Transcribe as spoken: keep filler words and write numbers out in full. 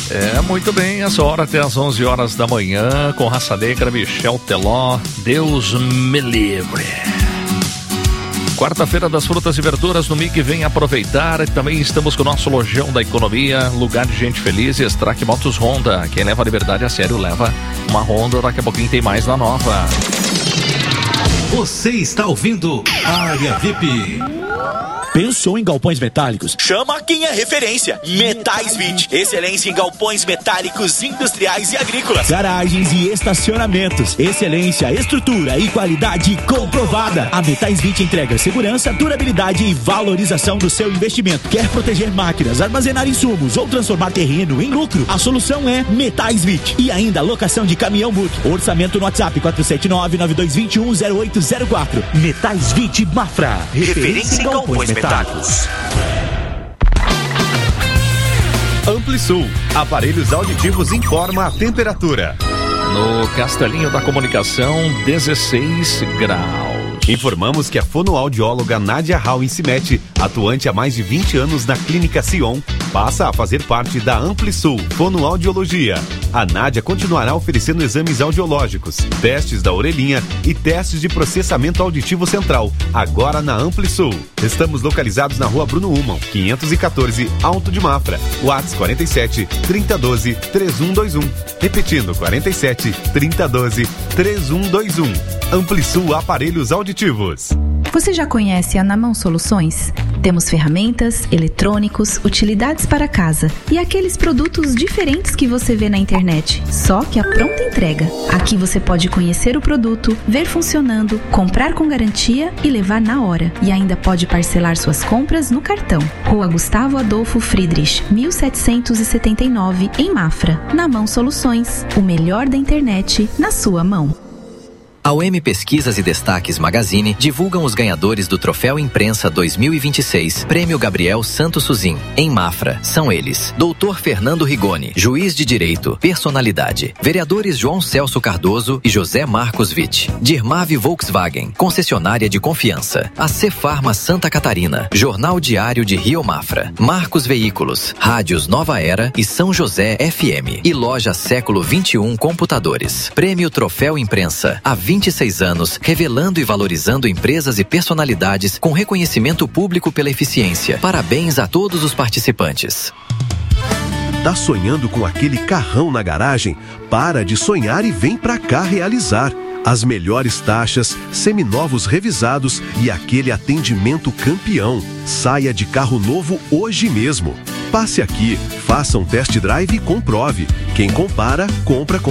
É, muito bem, essa hora até às onze horas da manhã, com Raça Negra, Michel Teló, Deus me livre. Quarta-feira das frutas e verduras no M I G, vem aproveitar. Também estamos com o nosso lojão da economia, lugar de gente feliz, Strack Motos Honda. Quem leva a liberdade a sério leva uma Honda. Daqui a pouquinho tem mais na nova. Você está ouvindo Área V I P. Pensou em galpões metálicos? Chama quem é referência. Metais Vit. Excelência em galpões metálicos industriais e agrícolas. Garagens e estacionamentos. Excelência, estrutura e qualidade comprovada. A Metais Vit entrega segurança, durabilidade e valorização do seu investimento. Quer proteger máquinas, armazenar insumos ou transformar terreno em lucro? A solução é Metais Vit. E ainda locação de caminhão Buc. Orçamento no WhatsApp quatro sete nove, nove dois dois um, zero oito zero quatro. Metais Vit Mafra. Referência em galpões metálicos. Amplisul, aparelhos auditivos informa a temperatura. No Castelinho da Comunicação, dezesseis graus. Informamos que a fonoaudióloga Nádia Hall Incimete, atuante há mais de vinte anos na Clínica Sion, passa a fazer parte da Amplisul Fonoaudiologia. A Nádia continuará oferecendo exames audiológicos, testes da orelhinha e testes de processamento auditivo central, agora na Amplisul. Estamos localizados na Rua Bruno Uman, quinhentos e quatorze, Alto de Mafra. WhatsApp quarenta e sete, trinta e doze, trinta e um vinte e um. Repetindo, quarenta e sete, trinta e doze, trinta e um vinte e um. Amplisul Aparelhos Auditivos. Você já conhece a Na Mão Soluções? Temos ferramentas, eletrônicos, utilidades para casa e aqueles produtos diferentes que você vê na internet, só que a pronta entrega. Aqui você pode conhecer o produto, ver funcionando, comprar com garantia e levar na hora. E ainda pode parcelar suas compras no cartão. Rua Gustavo Adolfo Friedrich, mil setecentos e setenta e nove, em Mafra. Na Mão Soluções, o melhor da internet na sua mão. A U M Pesquisas e Destaques Magazine divulgam os ganhadores do Troféu Imprensa dois mil e vinte e seis, Prêmio Gabriel Santos Suzin, em Mafra. São eles: doutor Fernando Rigoni, juiz de direito, personalidade; vereadores João Celso Cardoso e José Marcos Witt; Dirmave Volkswagen, concessionária de confiança; a Cefarma Santa Catarina, Jornal Diário de Rio Mafra; Marcos Veículos, Rádios Nova Era e São José F M, e Loja Século vinte e um Computadores. Prêmio Troféu Imprensa, há vinte e seis anos, revelando e valorizando empresas e personalidades com reconhecimento público pela eficiência. Parabéns a todos os participantes. Tá sonhando com aquele carrão na garagem? Para de sonhar e vem pra cá realizar. As melhores taxas, seminovos revisados e aquele atendimento campeão. Saia de carro novo hoje mesmo. Passe aqui, faça um test drive e comprove. Quem compara, compra com